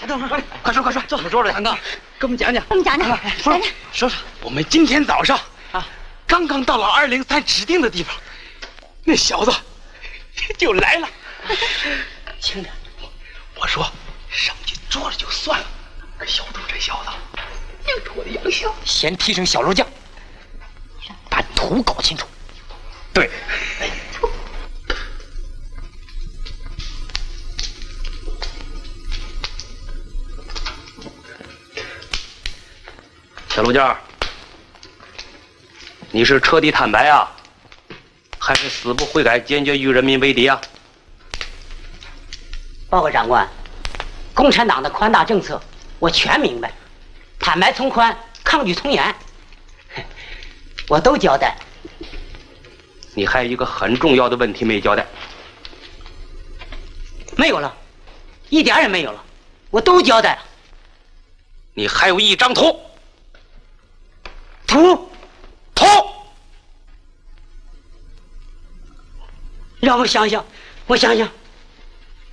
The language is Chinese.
等会儿，快说，坐桌子，给我们讲讲。说，我们今天早上刚刚到了203指定的地方，那小子就来了。 轻点， 我说上去捉了就算了，可小杜这小子硬着我的洋相， 先提升小肉酱，把图搞清楚。 对。 小陆家，你是彻底坦白啊，还是死不悔改，坚决与人民为敌啊？ 报告长官，共产党的宽大政策我全明白，坦白从宽，抗拒从严，我都交代。 你还有一个很重要的问题没交代。 没有了，一点也没有了，我都交代了。 你还有一张图。 让我想想，